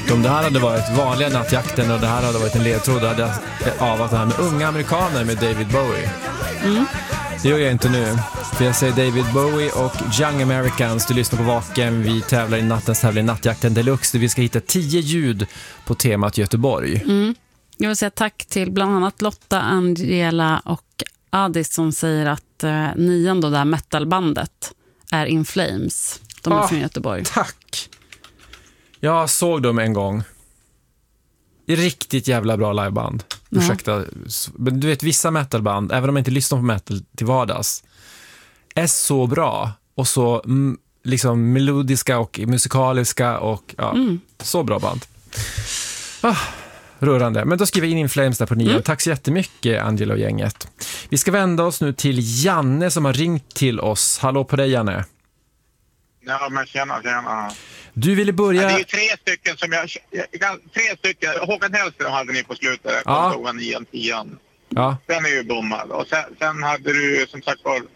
Om det här hade varit vanliga nattjakten och det här hade varit en ledtråd, då hade jag avat det här med unga amerikaner med David Bowie. Det gör jag inte nu. För jag säger David Bowie och Young Americans. Du lyssnar på Vaken. Vi tävlar i nattens tävling Nattjakten Deluxe. Vi ska hitta 10 ljud på temat Göteborg. Jag vill säga tack till bland annat Lotta, Angela och Adis som säger att 9 då, där metalbandet är In Flames. De är från Göteborg. Tack! Jag såg dem en gång. Riktigt jävla bra liveband. Ursäkta. Men du vet, vissa metalband, även om jag inte lyssnar på metal till vardags, är så bra och så liksom melodiska och musikaliska och så bra band. Rörande. Men då skriver jag in Flames där på 9. Tack så jättemycket, Angela och gänget. Vi ska vända oss nu till Janne som har ringt till oss. Hallå på dig, Janne. Ja, men tjena. Du ville börja... Ja, det är ju 3 stycken som jag 3 stycken. Håkan Hellström hade ni på slutet. Ja. Kom ihåg 9-10. Ja. Den är ju bommad. Och sen hade du som sagt var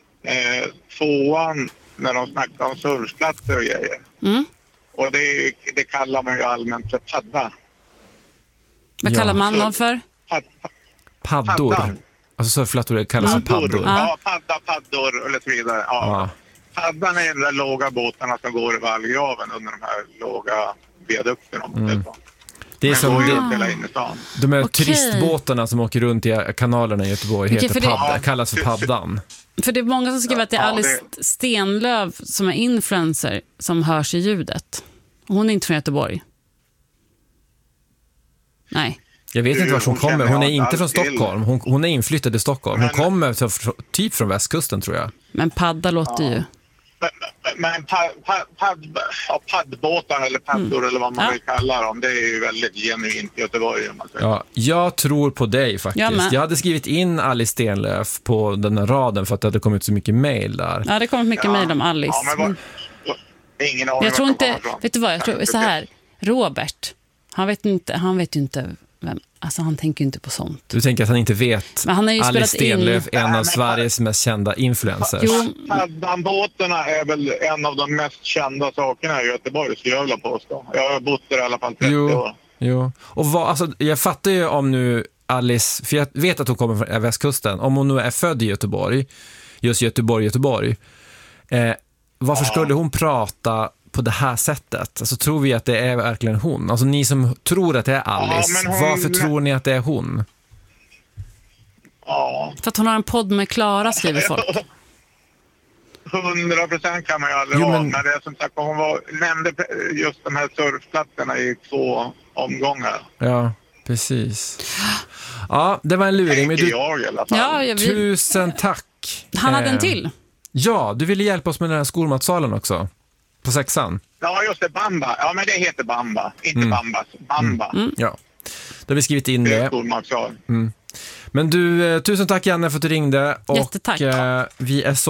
2:an när de snackade om surfplatser och grejer. Och det kallar man ju allmänt för padda. Vad kallar man dem för? Paddor. Alltså surfplattor kallas för paddor. Ja, paddor eller så vidare. Ja. Paddan är de där låga båtarna som går i vallgraven under de här låga viadukterna. Det är som de här Okej. turistbåtarna som åker runt i kanalerna i Göteborg kallas för paddan. För det är många som skriver att det är Alice Stenlöf som är influencer som hörs i ljudet. Hon är inte från Göteborg. Nej. Jag vet inte var hon kommer. Hon är inte från Stockholm. Hon är inflyttad i Stockholm. Hon kommer typ från västkusten, tror jag. Men padda låter ju... Men paddbåtar eller paddor eller vad man vill kalla dem, det är ju väldigt genuint i Göteborg. Ja, jag tror på dig faktiskt. Jag hade skrivit in Alice Stenlöf på den här raden för att det hade kommit så mycket mejl där. Ja, det kommit mycket mejl om Alice. Ja, men ingen aning. Jag tror inte, vet du vad, jag tror så här, Robert, han vet ju inte vem, alltså han tänker ju inte på sånt. Du tänker att han inte vet. Men han har ju Alice spelat Stenlöf, in... en av Sveriges mest kända influencers. Paddanbåtarna är väl en av de mest kända sakerna i Göteborg, så jag vill påstå. Jag har bott där i alla fall 30 år. Jo. Och jag fattar ju om nu Alice, för jag vet att hon kommer från västkusten, om hon nu är född i Göteborg, just Göteborg, varför skulle hon prata på det här sättet? Alltså, tror vi att det är verkligen hon? Alltså, ni som tror att det är Alice, varför tror ni att det är hon? Ja. För att hon har en podd med Klara, skriver folk. 100% kan man ju aldrig ha, men det är som sagt, hon nämnde just de här surfplatserna i 2 omgångar. Ja, precis. Ja, det var en luring. Men jag i alla fall. Tusen tack. Han hade en till. Ja, du ville hjälpa oss med den här skolmatsalen också. På 6:an. Ja, just det, Bamba. Ja, men det heter Bamba. Inte Bambas. Bamba. Ja, då har vi skrivit in det. Skolmatsal. Men du, tusen tack Janne för att du ringde. Jättetack. Och vi är så